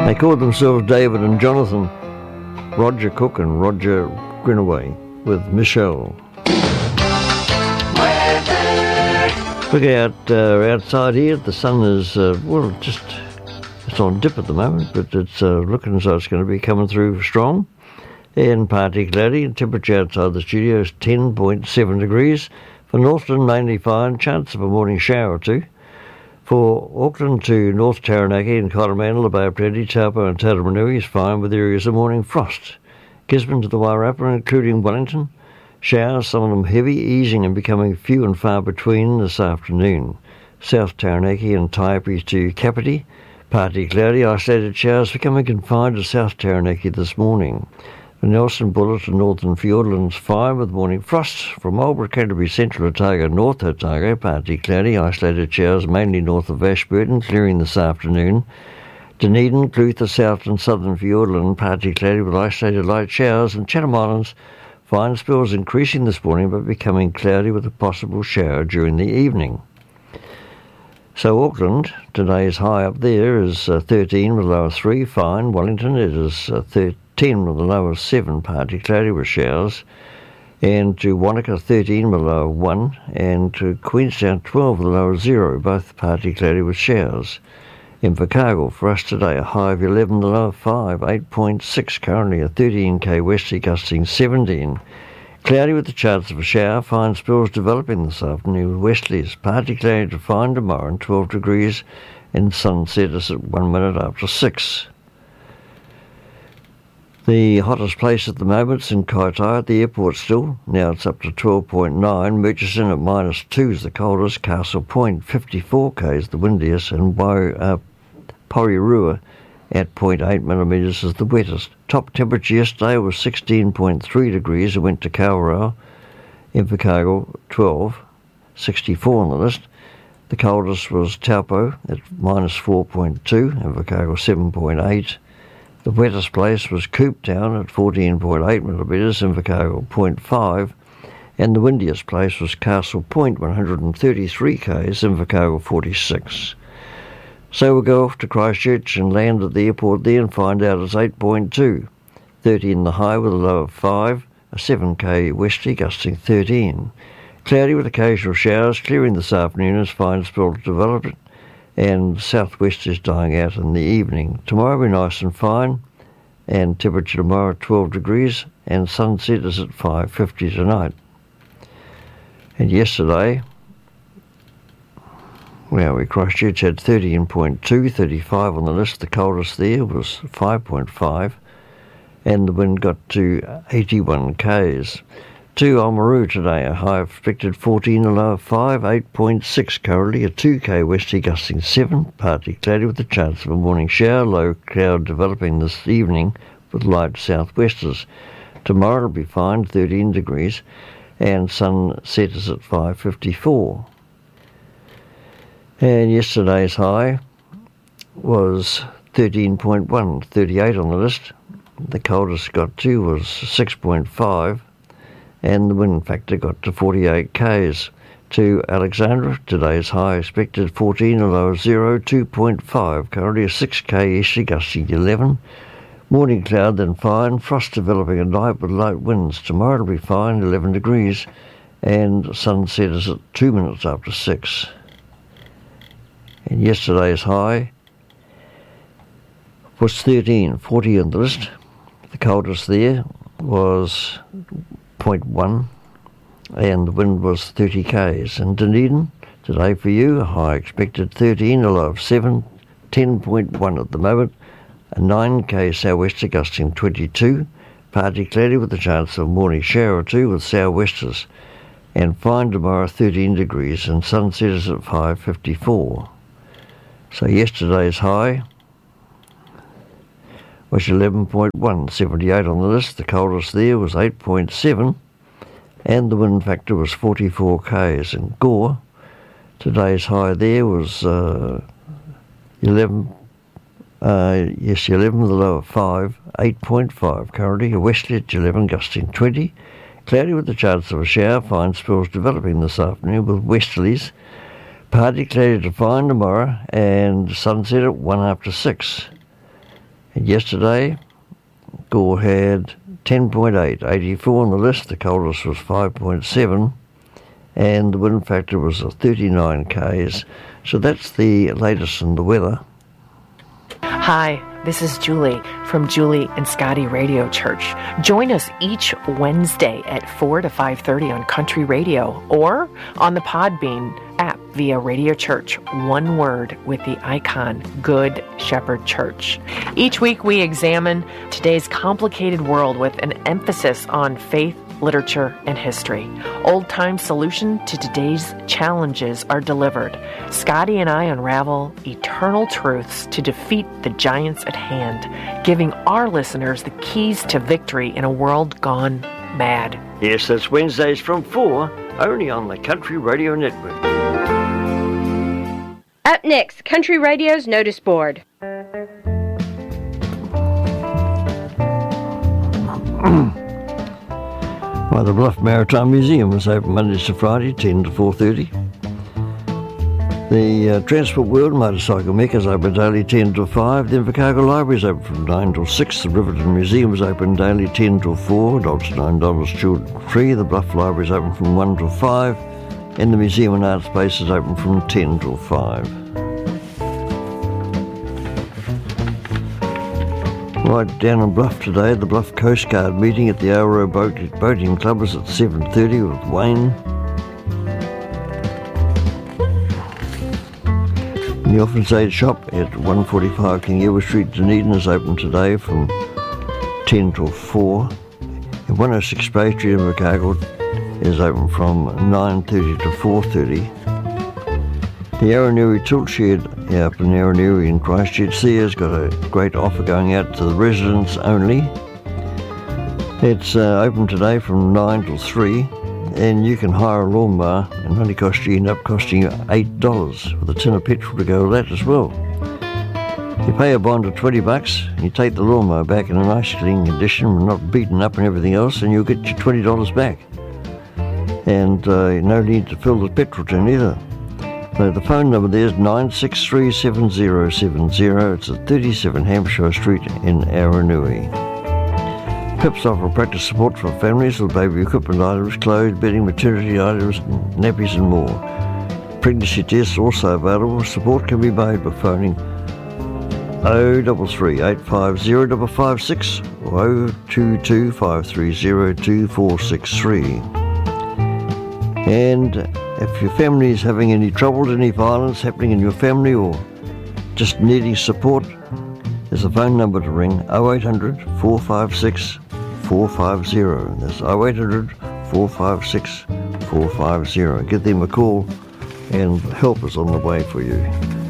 They called themselves David and Jonathan, Roger Cook and Roger Grinaway with Michelle. Look out outside here, the sun is, it's on dip at the moment, but it's looking as though it's going to be coming through strong and partly cloudy. And temperature outside the studio is 10.7 degrees. For Northland, mainly fine, chance of a morning shower or two. For Auckland to North Taranaki and Coromandel, the Bay of Plenty, Taupo and Taramanui is fine with areas of morning frost. Gisborne to the Wairarapa, including Wellington, showers, some of them heavy, easing and becoming few and far between this afternoon. South Taranaki and Taipi to Kapiti, partly cloudy, isolated showers becoming confined to South Taranaki this morning. For Nelson Bullet to Northern Fiordlands, fine with morning frosts. From Marlborough, Canterbury, Central Otago, North Otago, partly cloudy, isolated showers mainly north of Ashburton, clearing this afternoon. Dunedin, Clutha, South and Southern Fiordland, partly cloudy with isolated light showers. And Chatham Islands, fine spells increasing this morning but becoming cloudy with a possible shower during the evening. So Auckland, today's high up there is 13 with a low of 3, fine. Wellington, it is 10 with a low of 7, partly cloudy with showers. And to Wanaka, 13 with a low of 1. And to Queenstown, 12 with a low of 0, both partly cloudy with showers. In Invercargill, for us today, a high of 11, the low of 5, 8.6 currently, a 13k westerly gusting 17. Cloudy with the chance of a shower, fine spells developing this afternoon with westerlies. Partly cloudy to fine tomorrow and 12 degrees, and sunset is at 1 minute after 6. The hottest place at the moment is in Kaitaia at the airport still. Now it's up to 12.9. Murchison at -2 is the coldest. Castle Point, 54k is the windiest. And Porirua at 0.8 millimetres is the wettest. Top temperature yesterday was 16.3 degrees. It went to Kawerau. Invercargill, 12. 64 on the list. The coldest was Taupo at -4.2. Invercargill, 7.8. The wettest place was Cooptown at 14.8 millimetres, Invercargill 0.5, and the windiest place was Castle Point, 133 k's, Invercargill 46. So we'll go off to Christchurch and land at the airport there and find out it's 8.2, 13 the high with a low of 5, a 7k westerly gusting 13. Cloudy with occasional showers, clearing this afternoon as fine spell development, and southwest is dying out in the evening. Tomorrow will be nice and fine, and temperature tomorrow 12 degrees, and sunset is at 5:50 tonight. And yesterday, Christchurch had 13.2, 35 on the list. The coldest there was 5.5, and the wind got to 81 k's. To Oamaru today, a high expected 14, a low of 5, 8.6 currently, a 2k westerly gusting 7, partly cloudy with the chance of a morning shower, low cloud developing this evening with light southwesters. Tomorrow will be fine, 13 degrees, and sunset is at 5:54. And yesterday's high was 13.1, 38 on the list. The coldest got to was 6.5. And the wind factor got to 48 k's. To Alexandra, today's high expected 14, a low of 0, 2.5, currently a 6k easterly gusting 11. Morning cloud, then fine, frost developing at night with light winds. Tomorrow it'll be fine, 11 degrees, and sunset is at 2 minutes after 6. And yesterday's high was 13, 40 on the list. The coldest there was 0.1, and the wind was 30 k's. And Dunedin, today for you, a high expected 13, a low of 7, 10.1 at the moment, a 9k sou'wester gusting 22, partly cloudy with a chance of a morning shower or two with sou'westers, and fine tomorrow 13 degrees, and sunset is at 5:54. So yesterday's high was 11.1, 78 on the list. The coldest there was 8.7, and the wind factor was 44 k's. And Gore, today's high there was 11 with a low of 5, 8.5 currently, a westerly at 11 gusting 20. Cloudy with the chance of a shower, fine spells developing this afternoon with westerlies. Partly cloudy to fine tomorrow, and sunset at 1 after 6. And yesterday, Gore had 10.8, 84 on the list. The coldest was 5.7, and the wind factor was 39 k's. So that's the latest in the weather. Hi, this is Julie from Julie and Scotty Radio Church. Join us each Wednesday at 4 to 5:30 on Country Radio or on the Podbean app via Radio Church, one word with the icon Good Shepherd Church. Each week we examine today's complicated world with an emphasis on faith, literature, and history. Old-time solution to today's challenges are delivered. Scotty and I unravel eternal truths to defeat the giants at hand, giving our listeners the keys to victory in a world gone mad. Yes, that's Wednesdays from 4, only on the Country Radio Network. Up next, Country Radio's Notice Board. Well, the Bluff Maritime Museum is open Mondays to Friday, 10 to 4:30. The Transport World Motorcycle Mecca is open daily 10 to 5. The Invercargill Library is open from 9 till 6. The Riverton Museum is open daily 10 till 4. Adults $9, children free. The Bluff Library is open from 1 till 5. And the Museum and Art Space is open from 10 till 5. Right down in Bluff today, the Bluff Coast Guard meeting at the Auro Boating Club is at 7:30 with Wayne. The Orphans Aid Shop at 145 King Edward Street, Dunedin is open today from 10 till 4. And 106 Bay Street in Invercargill is open from 9:30 to 4:30. The Aranui Tilt Shed up in Aranui in Christchurch there has got a great offer going out to the residents only. It's open today from 9 till 3, and you can hire a lawnmower and only end up costing you $8 with a tin of petrol to go with that as well. You pay a bond of $20 and you take the lawnmower back in a nice clean condition, not beaten up and everything else, and you'll get your $20 back. And no need to fill the petrol tin either. So the phone number there is 9637070. It's at 37 Hampshire Street in Aranui. PIPS offer practice support for families with baby equipment items, clothes, bedding, maternity items, nappies and more. Pregnancy tests also available. Support can be made by phoning 033 850 556 or 022 530 2463. And if your family is having any trouble, any violence happening in your family or just needing support, there's a phone number to ring, 0800 456 450. That's 0800 456 450. Give them a call and help is on the way for you.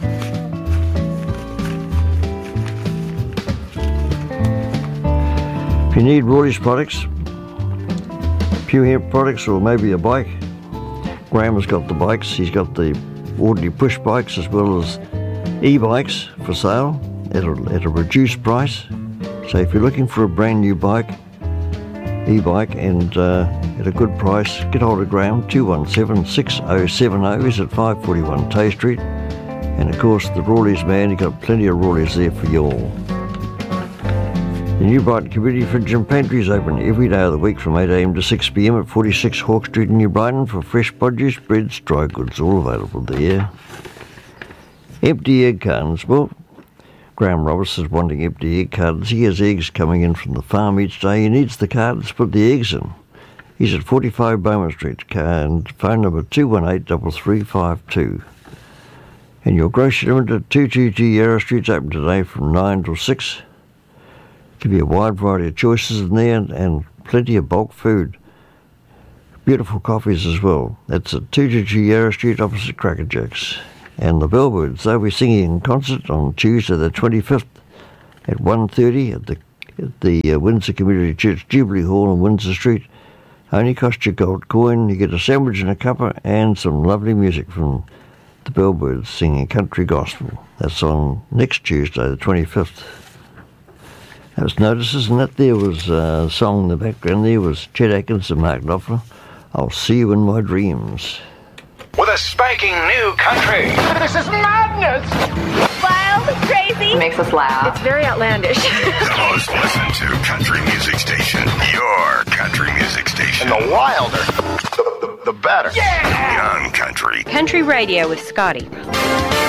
If you need Rawley's products, Pure Hemp products, or maybe a bike, Graham has got the bikes. He's got the ordinary push bikes as well as e-bikes for sale at a reduced price. So if you're looking for a brand new bike, e-bike, and at a good price, get hold of Graham, 217-6070. He's at 541 Tay Street. And of course, the Rawleys man, he's got plenty of Rawleys there for you all. The New Brighton Community Fridge and Pantry is open every day of the week from 8 a.m. to 6 p.m. at 46 Hawke Street in New Brighton for fresh produce, breads, dry goods, all available there. Empty egg cartons. Well, Graham Roberts is wanting empty egg cartons. He has eggs coming in from the farm each day. He needs the cartons to put the eggs in. He's at 45 Bowman Street, and phone number 218-3352. And your grocery limited at 222 Yarra Street's open today from 9 till 6. Give you a wide variety of choices in there and plenty of bulk food. Beautiful coffees as well. That's at 222 Yarra Street opposite Cracker Jacks. And the Bellbirds, they'll be singing in concert on Tuesday the 25th at 1:30 at the Windsor Community Church Jubilee Hall on Windsor Street. Only cost you a gold coin. You get a sandwich and a cuppa and some lovely music from the Bellbirds singing country gospel. That's on next Tuesday the 25th. That was Notices, and that there was a song in the background there was Chet Atkins and Mark Knopfler. I'll see you in my dreams. With a spanking new country. This is madness! Wild wild, crazy. It makes us laugh. It's very outlandish. The most listened to country music station. Your country music station. And the wilder, the better. Yeah! Young Country. Country Radio with Scotty.